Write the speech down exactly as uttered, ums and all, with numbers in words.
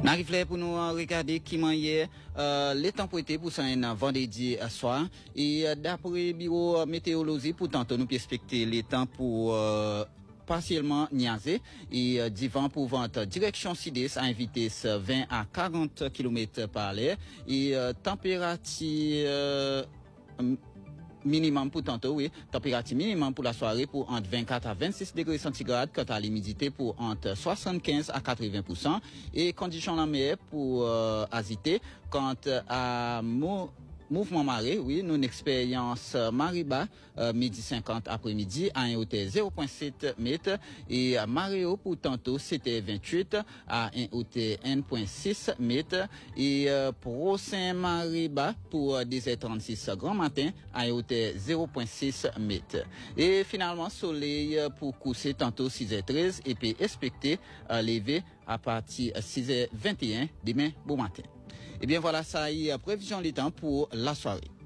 N'arrive là pour nous regarder qui maniait euh, les températures pour ça un vendredi soir et euh, d'après bureau météorologie pour tantôt nous expecter les temps pour euh, partiellement niaisé et euh, du vent pour vente direction sud-est à une vitesse vingt à quarante kilomètres par l'heure et euh, température euh, minimum pour tantôt, oui. Température minimum pour la soirée pour entre vingt-quatre à vingt-six degrés centigrades, quant à l'humidité pour entre soixante-quinze à quatre-vingts pour cent et conditions la mer pour euh, agiter. Quant à mo mouvement marée, oui, nous une expérience marée-bas, euh, midi cinquante après-midi, à un hauteur zéro virgule sept mètres et marée haut pour tantôt, c'était vingt-huit à un hauteur un virgule six mètres et euh, prochain marée-bas pour euh, dix heures trente-six grand matin, à un hauteur zéro virgule six mètres. Et finalement, soleil pour coucher tantôt six heures treize et puis expecté euh, lever à partir de six heures vingt et un demain bon matin. Et bien voilà, ça y est, prévision du temps pour la soirée.